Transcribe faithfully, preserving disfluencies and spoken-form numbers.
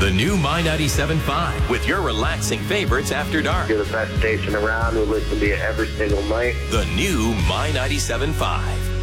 The new My ninety-seven point five with your relaxing favorites after dark. You're the best station around. We listen to you every single night. The new My ninety-seven point five.